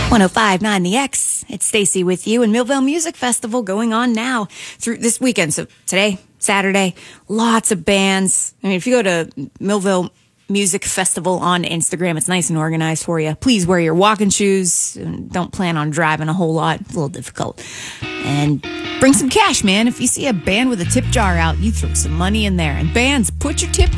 1059 The X. It's Stacy with you, and Millville Music Festival going on now through this weekend. So today, Saturday, lots of bands. I mean, if you go to Millville Music Festival on Instagram, it's nice and organized for you. Please wear your walking shoes and don't plan on driving a whole lot. It's a little difficult. And bring some cash, man. If you see a band with a tip jar out, you throw some money in there. And bands, put your tip